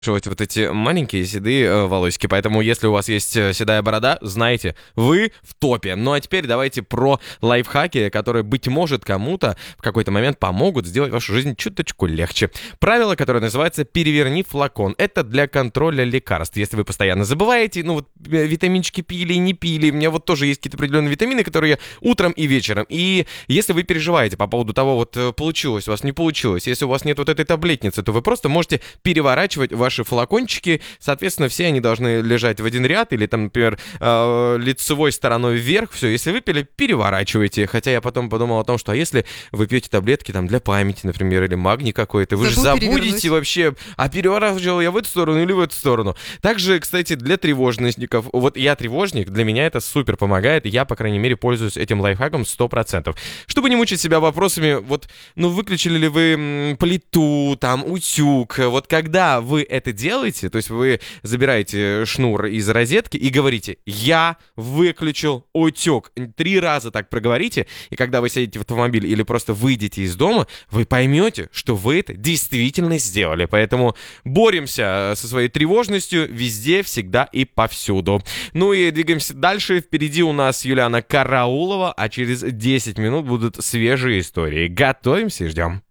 Вот эти маленькие седые волосики. Поэтому, если у вас есть седая борода, знайте, вы в топе. Ну а теперь давайте про лайфхаки, которые, быть может, кому-то в какой-то момент помогут сделать вашу жизнь чуточку легче. Правило, которое называется «переверни флакон». Это для контроля лекарств. Если вы постоянно забываете, ну вот витаминчики пили, не пили. У меня вот тоже есть какие-то определенные витамины, которые я утром и вечером. И если вы переживаете по поводу того, вот получилось у вас, не получилось, если у вас нет вот этой таблетницы, то вы просто можете переворачивать ваши флакончики, соответственно, все они должны лежать в один ряд или там, например, лицевой стороной вверх. Все, если выпили, переворачивайте. Хотя я потом подумал о том, что если вы пьете таблетки там для памяти, например, или магний какой-то, вы же забудете вообще, а переворачивал я в эту сторону или в эту сторону. Также, кстати, для тревожностников. Вот я тревожник, для меня это супер помогает. Я, по крайней мере, пользуюсь этим лайфхаком 100%. Чтобы не мучить себя вопросами, вот, ну, выключили ли вы плиту, там, утюг, вот когда вы это делаете, то есть вы забираете шнур из розетки и говорите: «Я выключил утюг». 3 раза так проговорите, и когда вы сядете в автомобиль или просто выйдете из дома, вы поймете, что вы это действительно сделали. Поэтому боремся со своей тревожностью везде, всегда и повсюду. Ну и двигаемся дальше. Впереди у нас Юлиана Караулова, а через 10 минут будут свежие истории. Готовимся и ждем.